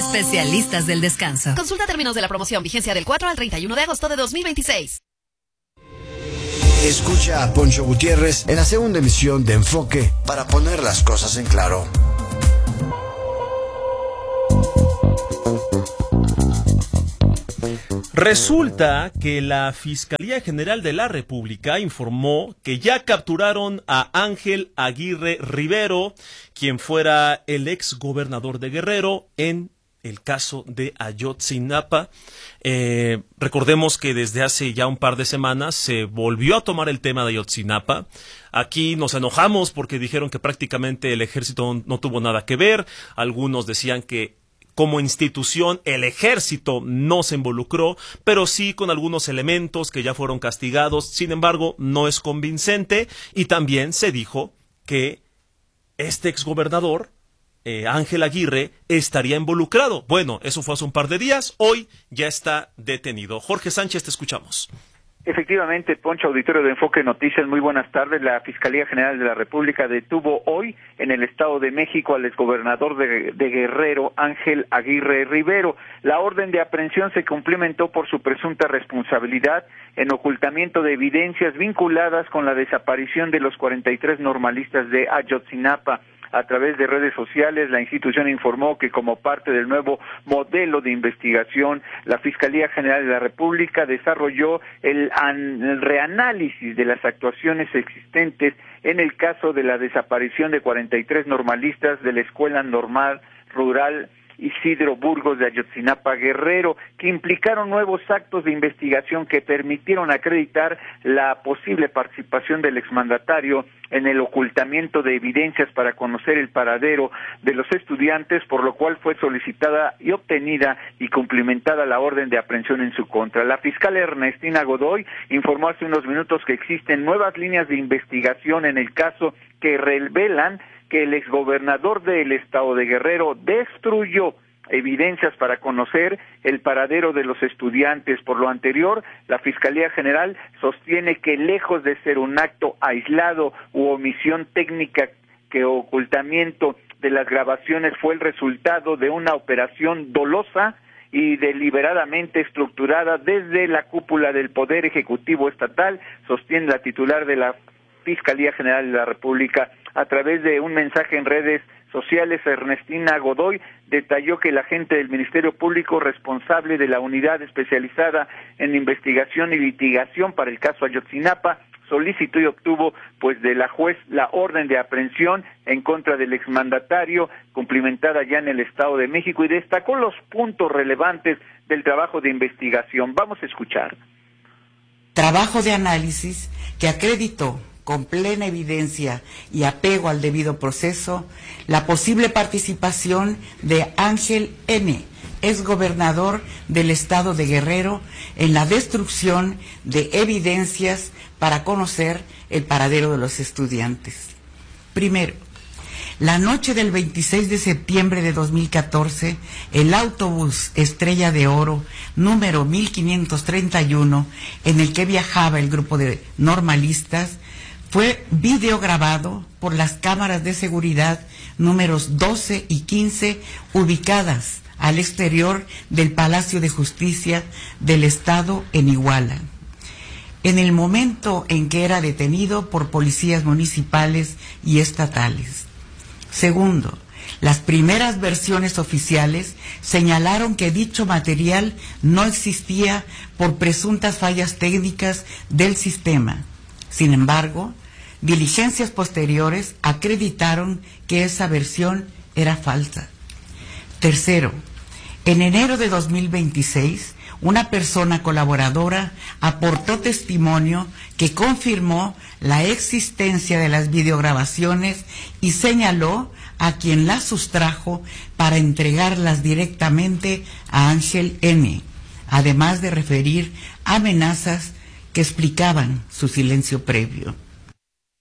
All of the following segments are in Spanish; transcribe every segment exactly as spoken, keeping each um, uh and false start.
especialistas del descanso. Consulta términos de la promoción, vigencia del cuatro al treinta y uno de agosto de dos mil veintiséis. Escucha a Poncho Gutiérrez en la segunda emisión de Enfoque para poner las cosas en claro. Resulta que la Fiscalía General de la República informó que ya capturaron a Ángel Aguirre Rivero, quien fuera el ex gobernador de Guerrero en el caso de Ayotzinapa. Eh, recordemos que desde hace ya un par de semanas se volvió a tomar el tema de Ayotzinapa. Aquí nos enojamos porque dijeron que prácticamente el ejército no tuvo nada que ver. Algunos decían que como institución el ejército no se involucró, pero sí con algunos elementos que ya fueron castigados. Sin embargo, no es convincente. Y también se dijo que este exgobernador, eh, Ángel Aguirre, estaría involucrado. Bueno, eso fue hace un par de días. Hoy ya está detenido. Jorge Sánchez, te escuchamos. Efectivamente, Poncho, auditorio de Enfoque Noticias, muy buenas tardes. La Fiscalía General de la República detuvo hoy en el Estado de México al exgobernador de, de Guerrero, Ángel Aguirre Rivero. La orden de aprehensión se cumplimentó por su presunta responsabilidad en ocultamiento de evidencias vinculadas con la desaparición de los cuarenta y tres normalistas de Ayotzinapa. A través de redes sociales, la institución informó que como parte del nuevo modelo de investigación, la Fiscalía General de la República desarrolló el, an, el reanálisis de las actuaciones existentes en el caso de la desaparición de cuarenta y tres normalistas de la Escuela Normal Rural Isidro Burgos de Ayotzinapa, Guerrero, que implicaron nuevos actos de investigación que permitieron acreditar la posible participación del exmandatario en el ocultamiento de evidencias para conocer el paradero de los estudiantes, por lo cual fue solicitada y obtenida y cumplimentada la orden de aprehensión en su contra. La fiscal Ernestina Godoy informó hace unos minutos que existen nuevas líneas de investigación en el caso que revelan que el exgobernador del estado de Guerrero destruyó evidencias para conocer el paradero de los estudiantes. Por lo anterior, la Fiscalía General sostiene que lejos de ser un acto aislado u omisión técnica, que ocultamiento de las grabaciones fue el resultado de una operación dolosa y deliberadamente estructurada desde la cúpula del Poder Ejecutivo Estatal, sostiene la titular de la Fiscalía General de la República. A través de un mensaje en redes sociales, Ernestina Godoy detalló que el agente del Ministerio Público responsable de la unidad especializada en investigación y litigación para el caso Ayotzinapa solicitó y obtuvo pues de la juez la orden de aprehensión en contra del exmandatario, cumplimentada ya en el Estado de México, y destacó los puntos relevantes del trabajo de investigación. Vamos a escuchar. Trabajo de análisis que acreditó con plena evidencia y apego al debido proceso, la posible participación de Ángel N., exgobernador del estado de Guerrero, en la destrucción de evidencias para conocer el paradero de los estudiantes. Primero, la noche del veintiséis de septiembre de dos mil catorce, el autobús Estrella de Oro, número mil quinientos treinta y uno, en el que viajaba el grupo de normalistas, fue videograbado por las cámaras de seguridad números doce y quince ubicadas al exterior del Palacio de Justicia del Estado en Iguala, en el momento en que era detenido por policías municipales y estatales. Segundo, las primeras versiones oficiales señalaron que dicho material no existía por presuntas fallas técnicas del sistema. Sin embargo, diligencias posteriores acreditaron que esa versión era falsa. Tercero, en enero de dos mil veintiséis, una persona colaboradora aportó testimonio que confirmó la existencia de las videograbaciones y señaló a quien las sustrajo para entregarlas directamente a Ángel N., además de referir amenazas que explicaban su silencio previo. Bueno,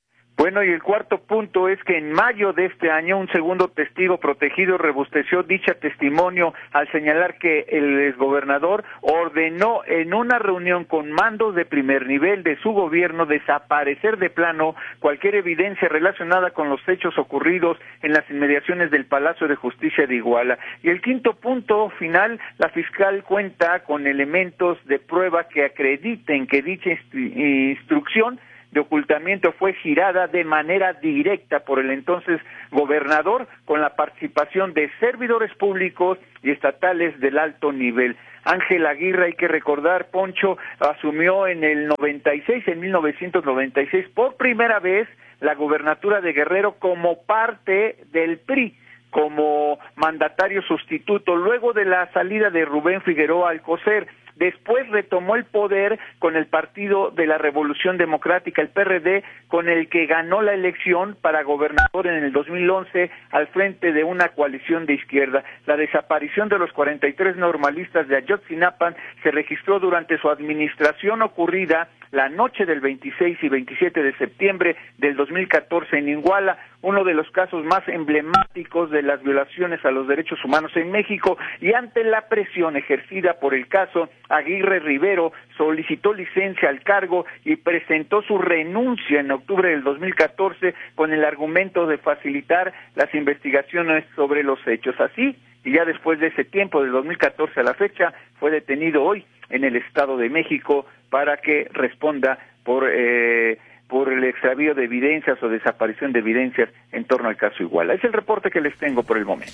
Bueno, y el cuarto punto es que en mayo de este año un segundo testigo protegido robusteció dicha testimonio al señalar que el exgobernador ordenó en una reunión con mandos de primer nivel de su gobierno desaparecer de plano cualquier evidencia relacionada con los hechos ocurridos en las inmediaciones del Palacio de Justicia de Iguala. Y el quinto punto final, la fiscal cuenta con elementos de prueba que acrediten que dicha instru- instrucción de ocultamiento fue girada de manera directa por el entonces gobernador con la participación de servidores públicos y estatales del alto nivel. Ángel Aguirre, hay que recordar, Poncho, asumió en el noventa y seis, en mil novecientos noventa y seis, por primera vez la gobernatura de Guerrero como parte del P R I, como mandatario sustituto, luego de la salida de Rubén Figueroa Alcocer. Después retomó el poder con el Partido de la Revolución Democrática, el P R D, con el que ganó la elección para gobernador en el dos mil once al frente de una coalición de izquierda. La desaparición de los cuarenta y tres normalistas de Ayotzinapa se registró durante su administración ocurrida la noche del veintiséis y veintisiete de septiembre del dos mil catorce en Iguala, uno de los casos más emblemáticos de las violaciones a los derechos humanos en México, y ante la presión ejercida por el caso, Aguirre Rivero solicitó licencia al cargo y presentó su renuncia en octubre del dos mil catorce con el argumento de facilitar las investigaciones sobre los hechos. Así, y ya después de ese tiempo, del dos mil catorce a la fecha, fue detenido hoy en el Estado de México para que responda por eh, por el extravío de evidencias o desaparición de evidencias en torno al caso Iguala. Es el reporte que les tengo por el momento.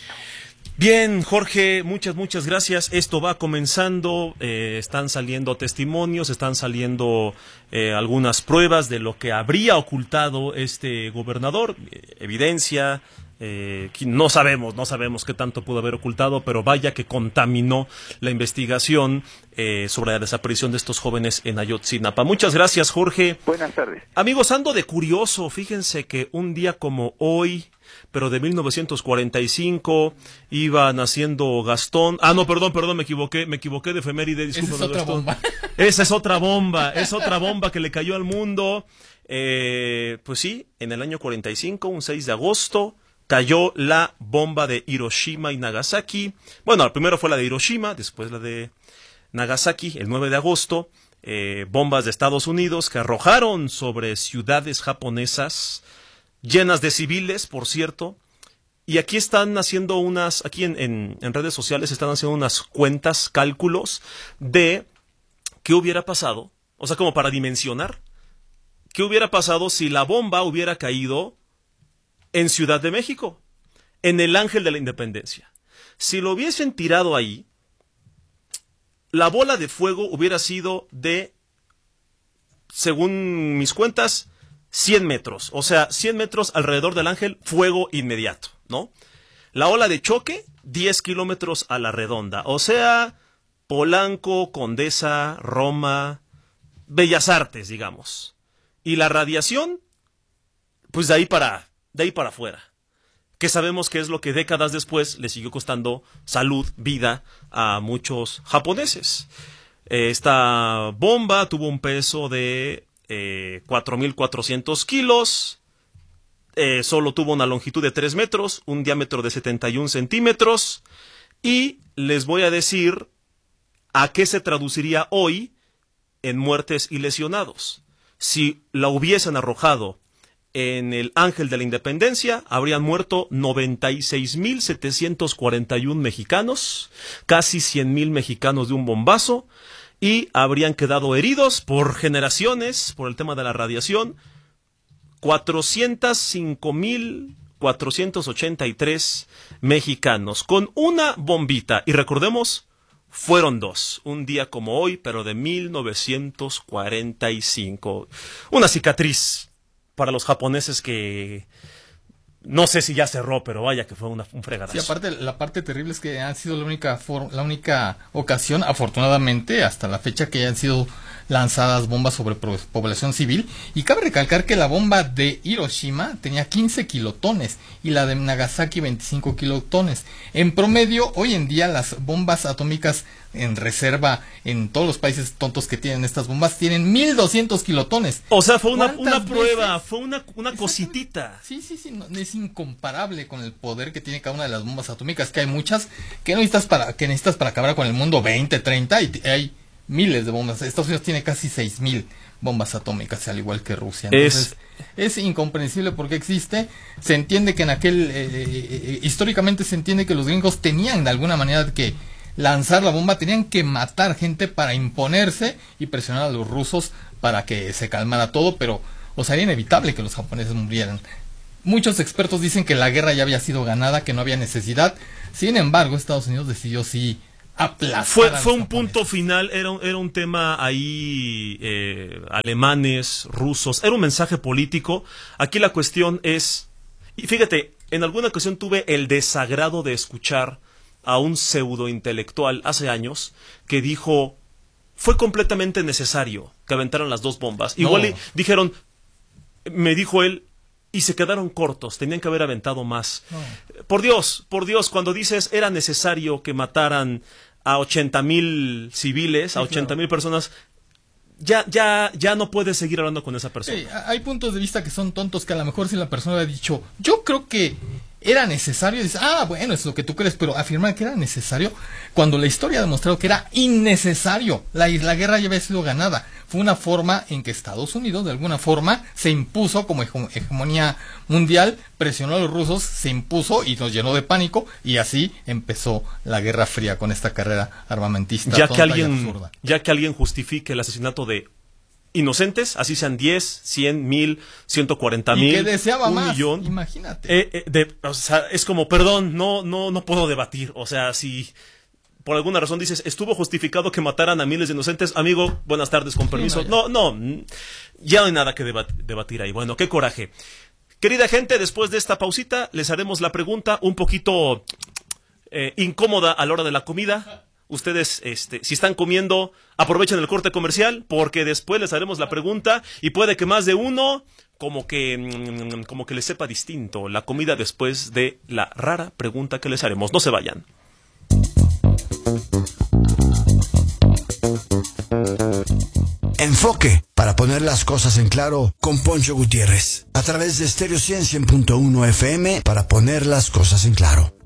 Bien, Jorge, muchas, muchas gracias. Esto va comenzando, eh, están saliendo testimonios, están saliendo eh, algunas pruebas de lo que habría ocultado este gobernador, eh, evidencia. Eh, no sabemos, no sabemos qué tanto pudo haber ocultado, pero vaya que contaminó la investigación eh, sobre la desaparición de estos jóvenes en Ayotzinapa. Muchas gracias, Jorge. Buenas tardes. Amigos, ando de curioso, fíjense que un día como hoy, pero de mil novecientos cuarenta y cinco, iba naciendo Gastón. Ah, no, perdón, perdón, me equivoqué, me equivoqué de efeméride, disculpe. Esa es otra Gastón. bomba. Esa es otra bomba, es otra bomba que le cayó al mundo. Eh, pues sí, en el año cuarenta y cinco, un seis de agosto, cayó la bomba de Hiroshima y Nagasaki. Bueno, primero fue la de Hiroshima, después la de Nagasaki, el nueve de agosto. Eh, bombas de Estados Unidos que arrojaron sobre ciudades japonesas, llenas de civiles, por cierto. Y aquí están haciendo unas, aquí en, en, en redes sociales están haciendo unas cuentas, cálculos de qué hubiera pasado, o sea, como para dimensionar, qué hubiera pasado si la bomba hubiera caído en Ciudad de México, en el Ángel de la Independencia. Si lo hubiesen tirado ahí, la bola de fuego hubiera sido de, según mis cuentas, cien metros. O sea, cien metros alrededor del Ángel, fuego inmediato, ¿no? La ola de choque, diez kilómetros a la redonda. O sea, Polanco, Condesa, Roma, Bellas Artes, digamos. Y la radiación, pues de ahí para... de ahí para afuera, que sabemos que es lo que décadas después le siguió costando salud, vida a muchos japoneses. Esta bomba tuvo un peso de eh, cuatro mil cuatrocientos kilos, eh, solo tuvo una longitud de tres metros, un diámetro de setenta y un centímetros, y les voy a decir a qué se traduciría hoy en muertes y lesionados. Si la hubiesen arrojado en el Ángel de la Independencia, habrían muerto noventa y seis mil setecientos cuarenta y uno mexicanos, casi cien mil mexicanos de un bombazo, y habrían quedado heridos por generaciones, por el tema de la radiación, cuatrocientos cinco mil cuatrocientos ochenta y tres mexicanos, con una bombita. Y recordemos, fueron dos, un día como hoy, pero de mil novecientos cuarenta y cinco. Una cicatriz para los japoneses que No sé si ya cerró, pero vaya que fue una, un fregadazo. Sí, aparte, la parte terrible es que ha sido la única for, la única ocasión, afortunadamente, hasta la fecha, que hayan sido lanzadas bombas sobre población civil. Y cabe recalcar que la bomba de Hiroshima tenía quince kilotones y la de Nagasaki veinticinco kilotones. En promedio, hoy en día, las bombas atómicas en reserva en todos los países tontos que tienen estas bombas tienen mil doscientos kilotones. O sea, fue una, una prueba, veces? fue una, una cositita. Sí, sí, sí, no, es incomparable con el poder que tiene cada una de las bombas atómicas, que hay muchas que necesitas para, que necesitas para acabar con el mundo veinte, treinta, y hay miles de bombas. Estados Unidos tiene casi seis mil bombas atómicas, al igual que Rusia. Entonces, es, es incomprensible porque existe. Se entiende que en aquel, eh, eh, históricamente se entiende que los gringos tenían de alguna manera que lanzar la bomba, tenían que matar gente para imponerse y presionar a los rusos para que se calmara todo, pero o sea, era inevitable que los japoneses murieran. Muchos expertos dicen que la guerra ya había sido ganada, que no había necesidad. Sin embargo, Estados Unidos decidió sí aplastar. Fue, fue un punto final, era un, era un tema ahí, eh, alemanes, rusos, era un mensaje político. Aquí la cuestión es, y fíjate, en alguna ocasión tuve el desagrado de escuchar a un pseudo intelectual hace años que dijo, fue completamente necesario que aventaran las dos bombas. Igual no. dijeron, me dijo él, y se quedaron cortos, tenían que haber aventado más. No. Por Dios, por Dios, cuando dices era necesario que mataran a ochenta mil civiles, sí, a ochenta mil claro. personas, ya, ya, ya no puedes seguir hablando con esa persona. Sí, hay puntos de vista que son tontos, que a lo mejor si la persona ha dicho, yo creo que era necesario, dices, ah, bueno, es lo que tú crees, pero afirmar que era necesario, cuando la historia ha demostrado que era innecesario, la, la guerra ya había sido ganada. Fue una forma en que Estados Unidos, de alguna forma, se impuso como hegemonía mundial, presionó a los rusos, se impuso y nos llenó de pánico, y así empezó la Guerra Fría con esta carrera armamentista. Ya que alguien, ya que alguien justifique el asesinato de inocentes, así sean diez, cien, mil, ciento cuarenta mil, y que deseaba un más, millón. Imagínate. Eh, eh, de, o sea, es como, perdón, no, no, no puedo debatir. O sea, si por alguna razón dices, estuvo justificado que mataran a miles de inocentes, amigo, buenas tardes, con permiso. Sí, no, no, no, ya no hay nada que debat- debatir ahí. Bueno, qué coraje. Querida gente, después de esta pausita, les haremos la pregunta un poquito eh, incómoda a la hora de la comida. Ustedes, este, si están comiendo, aprovechen el corte comercial, porque después les haremos la pregunta y puede que más de uno como que, como que les sepa distinto la comida después de la rara pregunta que les haremos. No se vayan. Enfoque, para poner las cosas en claro, con Poncho Gutiérrez, a través de Stereo cien punto uno F M, para poner las cosas en claro.